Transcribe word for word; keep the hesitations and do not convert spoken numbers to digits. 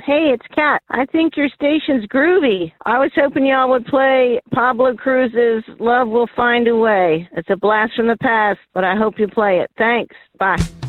Hey, it's Kat. I think your station's groovy. I was hoping y'all would play Pablo Cruz's Love Will Find a Way. It's a blast from the past, but I hope you play it. Thanks. Bye.